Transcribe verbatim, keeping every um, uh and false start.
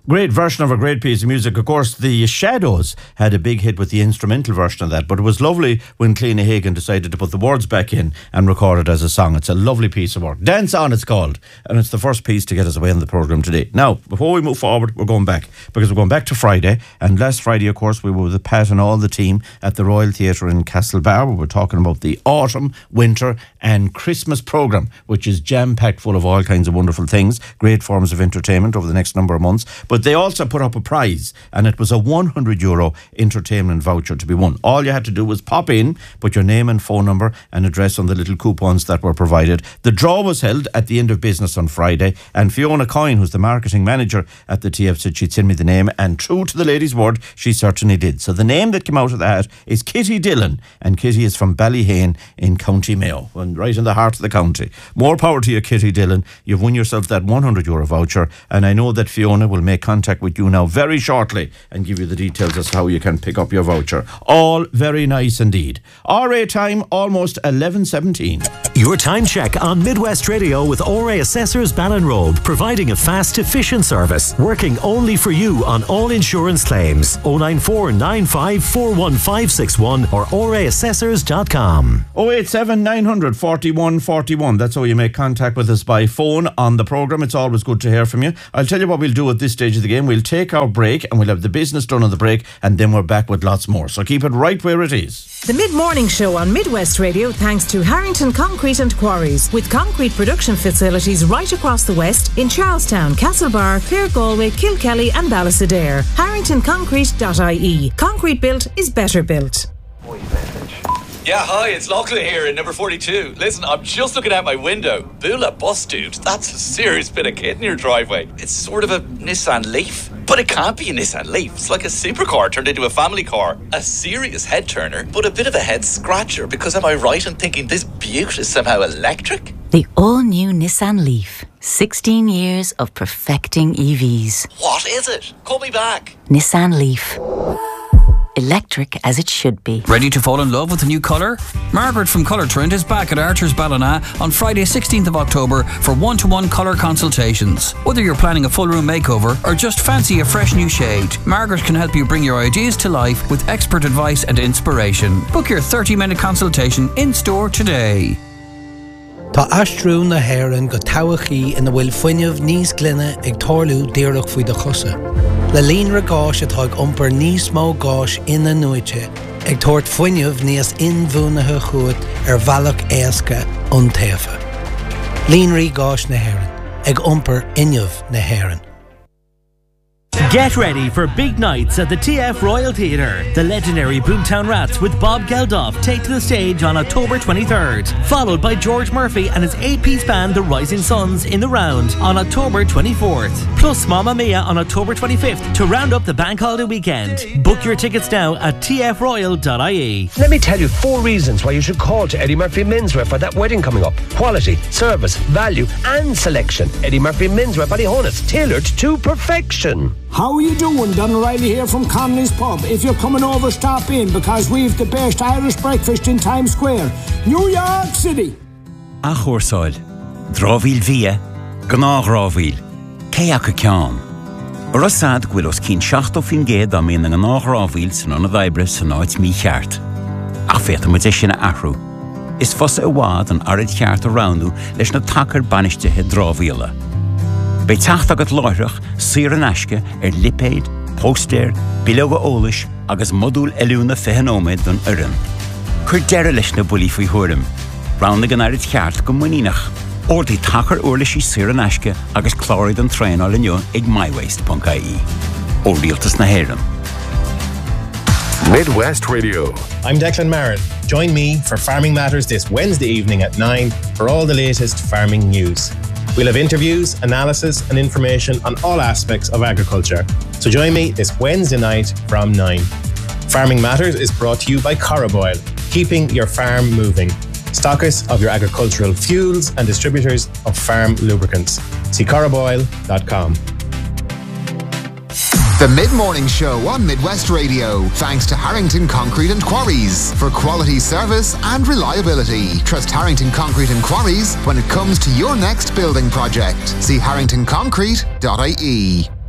Great version of a great piece of music. Of course, the Shadows had a big hit with the instrumental version of that, but it was lovely when Cliona Hagan decided to put the words back in and record it as a song. It's a lovely piece of work. Dance On, it's called, and it's the first piece to get us away on the programme today. Now, before we move forward, we're going back, because we're going back to Friday, and last Friday, of course, we were with Pat and all the team at the Royal Theatre in Castlebar. We were talking about the autumn, winter and Christmas programme, which is jam-packed full of all kinds of wonderful things, great forms of entertainment over the next number of months. But they also put up a prize, and it was a one hundred euro entertainment voucher to be won. All you had to do was pop in, put your name and phone number and address on the little coupons that were provided. The draw was held at the end of business on Friday, and Fiona Coyne, who's the marketing manager at the T F, said she'd send me the name, and true to the lady's word, she certainly did. So the name that came out of the hat is Kitty Dillon, and Kitty is from Ballyhane in County Mayo, and right in the heart of the county. More power to you, Kitty Dillon. You've won yourself that one hundred euro voucher, and I know that Fiona will make contact with you now very shortly and give you the details as to how you can pick up your voucher. All very nice indeed. R A time, almost eleven seventeen. Your time check on Midwest Radio with R A Assessors Ballinrobe, providing a fast, efficient service, working only for you on all insurance claims. oh nine four nine five four one five six one or r a assessors dot com. oh eight seven nine hundred forty-one forty-one. That's how you make contact with us by phone on the programme. It's always good to hear from you. I'll tell you what we'll do at this stage of the game. We'll take our break and we'll have the business done on the break, and then we're back with lots more. So keep it right where it is. The Mid-Morning Show on Midwest Radio thanks to Harrington Concrete and Quarries, with concrete production facilities right across the west in Charlestown, Castlebar, Clare, Galway, Kilkelly and Ballisadaire. harrington concrete dot I E. Concrete built is better built. Yeah, hi, it's Lachlan here in number forty-two. Listen, I'm just looking out my window. Bula bus, dude. That's a serious bit of kit in your driveway. It's sort of a Nissan Leaf. But it can't be a Nissan Leaf. It's like a supercar turned into a family car. A serious head turner, but a bit of a head scratcher, because am I right in thinking this beaut is somehow electric? The all-new Nissan Leaf. sixteen years of perfecting E Vs. What is it? Call me back. Nissan Leaf. Electric as it should be. Ready to fall in love with a new colour? Margaret from Colour Trend is back at Archer's Ballina on Friday sixteenth of October for one-to-one colour consultations. Whether you're planning a full room makeover or just fancy a fresh new shade, Margaret can help you bring your ideas to life with expert advice and inspiration. Book your thirty minute consultation in-store today. Tá astrú na haireann go tabhachaí ina bhfuil fuinneamh níos glynne ag tarlú díreach faoi de chusa. Le líon ra gáis atá ag iompar níos mó gáis ina nuaite, ag tabhairt fuinneamh níos inmhúnathe chuat ar bhealach éasca ón taobha. Líon rí gáis na haireann, ag iompar inneamh na haireann. Get ready for big nights at the T F Royal Theatre. The legendary Boomtown Rats with Bob Geldof take to the stage on October twenty-third, followed by George Murphy and his eight-piece band The Rising Suns in the Round on October twenty-fourth, plus Mamma Mia on October twenty-fifth to round up the bank holiday weekend. Book your tickets now at t f royal dot I E. Let me tell you four reasons why you should call to Eddie Murphy Menswear for that wedding coming up. Quality, service, value and selection. Eddie Murphy Menswear, Ballyhonus, tailored to perfection. How are you doing? Don O'Reilly here from Connelly's Pub. If you're coming over, stop in, because we've the best Irish breakfast in Times Square, New York City. A chóirsáil, drámhíl bhia, gná grámhíl, cé acu ceann. Ar a sad ghuiil os cín seachtó fin géad am íon na gná grámhíl san anna d'oibre san áit mí cheart. Ach féta muid é sinna ahrú. Is fosa a bhád an arid cheart a roundú leis na tacar banistethe drámhíla. Bei tacht agat láithreach, sir an aisce ar lipéid, póstéir, bilóga ólais agus modúl eiliúna fehanóméid don uran. Chur deire leis na bulí faoi thuairim, round na gan arid cheart go muínach. Ordaí tachar uirlaisí sir an aisce agus chláirid an tréáil inniu ag mywaste dot I E. Ó rialtas na hÉireann. Midwest Radio. I'm Declan Marin. Join me for Farming Matters this Wednesday evening at nine for all the latest farming news. We'll have interviews, analysis and information on all aspects of agriculture. So join me this Wednesday night from nine. Farming Matters is brought to you by Coroboil, keeping your farm moving. Stockers of your agricultural fuels and distributors of farm lubricants. See coroboil dot com. The Mid-Morning Show on Midwest Radio, thanks to Harrington Concrete and Quarries for quality service and reliability. Trust Harrington Concrete and Quarries when it comes to your next building project. See harrington concrete dot I E.